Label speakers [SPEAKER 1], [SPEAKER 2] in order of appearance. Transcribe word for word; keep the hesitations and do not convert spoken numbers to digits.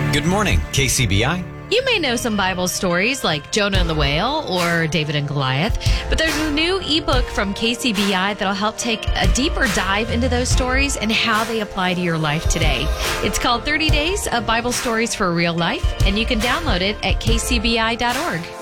[SPEAKER 1] Good morning, K C B I.
[SPEAKER 2] You may know some Bible stories like Jonah and the whale or David and Goliath, but there's a new ebook from K C B I that'll help take a deeper dive into those stories and how they apply to your life today. It's called thirty days of Bible Stories for Real Life, and you can download it at k c b i dot org.